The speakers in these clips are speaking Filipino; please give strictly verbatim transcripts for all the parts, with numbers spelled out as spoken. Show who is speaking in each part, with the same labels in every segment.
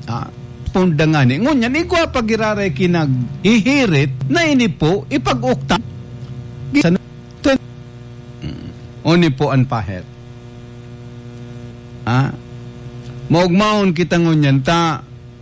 Speaker 1: Ah, pundangani. Ngunyan, igwa pagirare kinag ihirit na ini po ipag-ukta. Oni po ang pahet. Ah, maugmaon kita ngunyan ta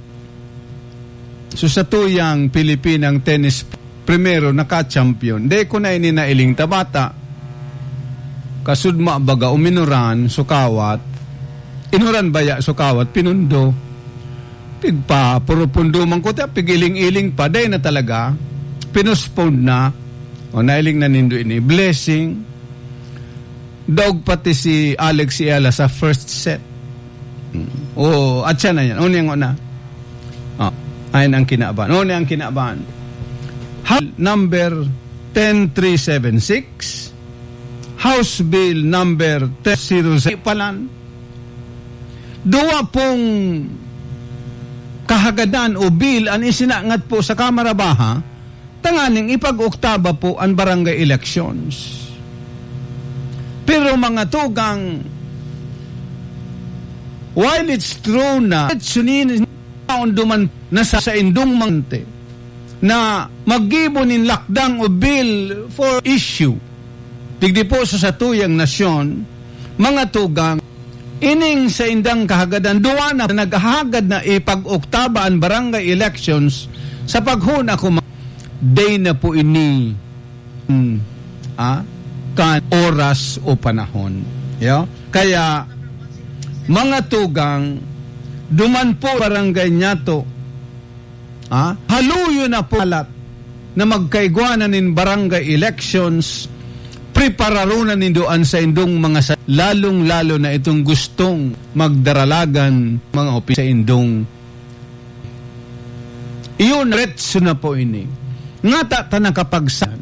Speaker 1: so sa tuyang Pilipinang tennis primero naka-champion. De ko na ini na iling tabata. Kasudma baga uminuran sukawat. Inuran baya sukawat pinundo. Pigpa puro pundo man ko ta pigiling-iling pa day na talaga. Pinuspond na. O nailing na nindo ini blessing. Dog pati si Alex Iala sa first set. O at siya na yan. Una yung una. Oh, ayun ang kinaabahan. Una ang kinaabahan. Number ten three seven six, House Bill number ten oh zero palan. Duwa pong kahagadan o bill ang isinangat po sa Kamara Baha, tanganing ipag-oktaba po ang barangay elections. Pero mga tugang, while it's true na sunin duman na sa indong mante na maggibonin lakdang o bill for issue tigdi po sa satuyang nasyon, mga tugang ining sa indang kahagadan duwa na naghahagad na ipag-oktaba ang barangay elections sa paghuna ko day na po ini hmm, ah kan oras o panahon. Yeah? Kaya mga tugang duman po barangay nyato ah, haluyo na po alat na magkaigwanan in barangay elections prepararunan nindoan sa indong mga sa lalong-lalo na itong gustong magdaralagan mga opis sa indong iyon retso na po ini nga ta ta nakapagsan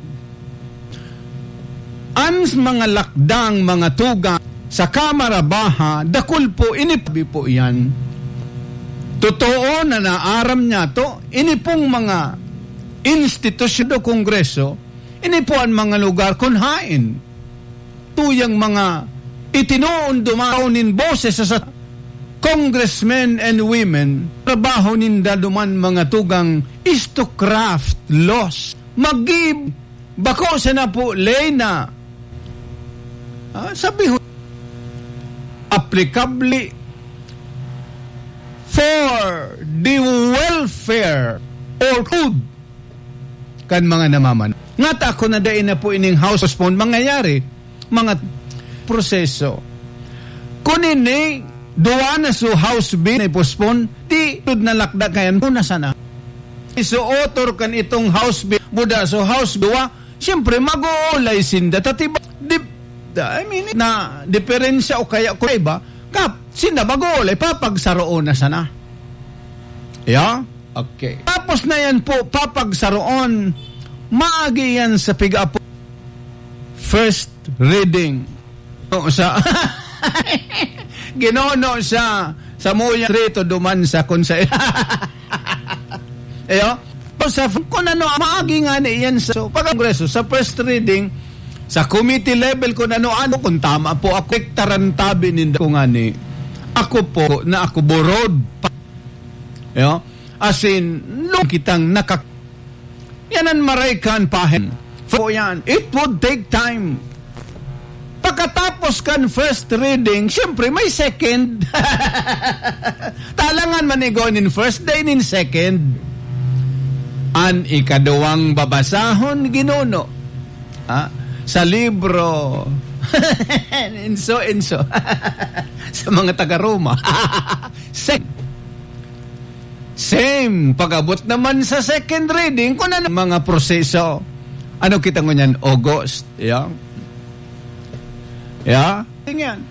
Speaker 1: ans mga lakdang mga tugang sa Kamara Baha, dakul po, inipabi po yan. Totoo na naaram niya to, ini pong mga institusyon o kongreso, ini po ang mga lugar kunhain. Tuyang mga itinoon dumaunin boses sa congressmen and women, trabaho ninda duman mga tugang is to craft laws. Mag-give, bako sa na po, Lena, Ah, sabi ho, applicably for the welfare or good kan mga namaman. Nga ta ako na dain na po ining house postpone mangyayari mga proseso. Kunin ni duwa na so house bill na postpone di tud na lakda kayan po na sana. So author kan itong house bill buda so house duwa siyempre mag-uulay sinda tatiba di I mean, na diferensya o kaya ko iba, kap, sinda bagol, papagsaroon na sana. Yeah? Okay. Tapos na yan po, papagsaroon, maagi yan sa piga-apo. First reading. No, sa, ginono sa, sa muya trito duman sa konsay. Eyo? O sa, kung ano, maagi nga na yan sa, so, pag-kongreso, sa first reading, sa committee level ko na ano, kung tama po, ako tarantabi ninda ko nga ni, ako po, na ako borod pa. You know? As in, nung kitang nakak... Yan ang maraykan pahen. For yan, it would take time. Pagkatapos kan first reading, syempre may second. Talangan man igon in first, then in second. An ikaduwang babasahon, ginuno. Ah, sa libro inso inso sa mga taga-Roma same same pag-abot naman sa second reading kung ano mga proseso ano kita mo yan August yeah yeah tingnan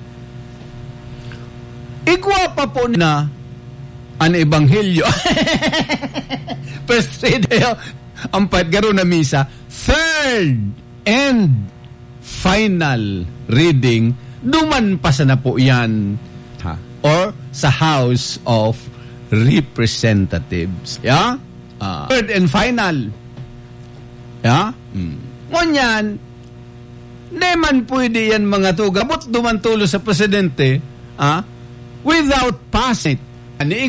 Speaker 1: igwa pa po na an ebanghelyo first reading ang patgaro na misa third and final reading, duman pa sa na po yan ha? Or sa House of Representatives. Yeah? Uh, third and final. Yeah? Mm. Ngunyan, neman pwede yan mga tuga, but duman tulo sa presidente, ah, without passing. Ani